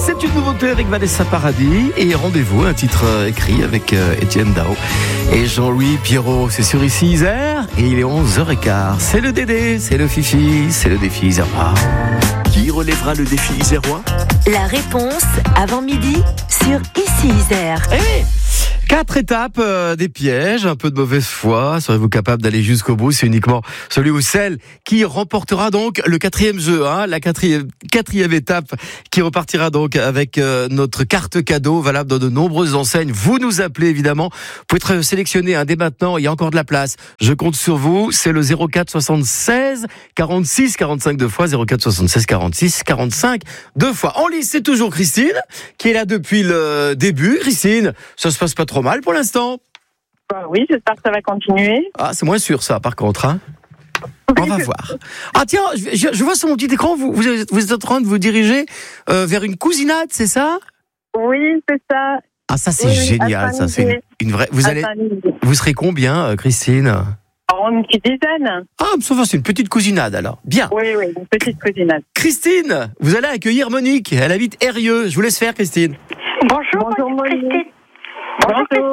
C'est une nouveauté avec Vanessa Paradis et Rendez-vous, un titre écrit avec Étienne Dao et Jean-Louis Pierrot. C'est sur ici Isère et il est 11h15. C'est le Dédé, c'est le Fifi, c'est le défi isérois. Qui relèvera le défi isérois ? La réponse avant midi sur Ici Isère. Eh oui, 4 étapes, des pièges, un peu de mauvaise foi. Serez-vous capable d'aller jusqu'au bout ? C'est uniquement celui ou celle qui remportera donc le 4e jeu, la quatrième étape qui repartira donc avec notre carte cadeau valable dans de nombreuses enseignes. Vous nous appelez évidemment. Vous pouvez être sélectionné dès maintenant. Il y a encore de la place. Je compte sur vous. C'est le 04 76 46 45 deux fois, 04 76 46 45 deux fois. En lice, c'est toujours Christine qui est là depuis le début. Christine, ça se passe pas trop mal pour l'instant. Oui, j'espère que ça va continuer. Ah, c'est moins sûr ça par contre, hein. On va voir. Ah tiens, je vois sur mon petit écran, vous êtes en train de vous diriger vers une cousinade, c'est ça ? Oui, c'est ça. Ah ça c'est génial, ça c'est une vraie. Vous serez combien, Christine ? Une petite dizaine. Ah, ça va, c'est une petite cousinade alors. Bien. Oui, une petite cousinade. Christine, vous allez accueillir Monique. Elle habite Eyrieux. Je vous laisse faire, Christine. Bonjour Monique. Bonjour.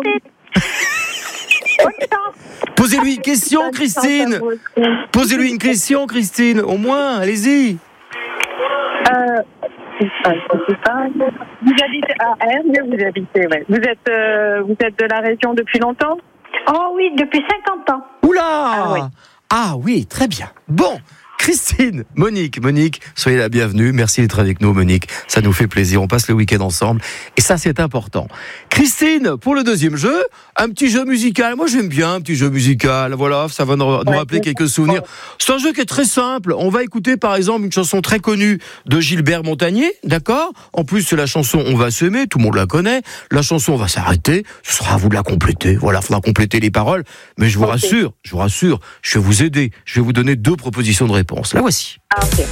Posez-lui une question, Christine. Posez-lui une question, Christine. Au moins, allez-y. Vous habitez à Eyrieux, ouais. Vous êtes de la région depuis longtemps ? Oh oui, depuis 50 ans. Oula! Ah oui, très bien. Bon, Christine, Monique, soyez la bienvenue. Merci d'être avec nous, Monique. Ça nous fait plaisir. On passe le week-end ensemble. Et ça, c'est important. Christine, pour le deuxième jeu, un petit jeu musical. Moi, j'aime bien un petit jeu musical. Voilà, ça va nous rappeler quelques souvenirs. C'est un jeu qui est très simple. On va écouter, par exemple, une chanson très connue de Gilbert Montagné. D'accord ? En plus, c'est la chanson On va s'aimer. Tout le monde la connaît. La chanson On va s'arrêter. Ce sera à vous de la compléter. Voilà, il faudra compléter les paroles. Mais je vous rassure, je vais vous aider. Je vais vous donner 2 propositions de réponse. La voici. Ah, ok.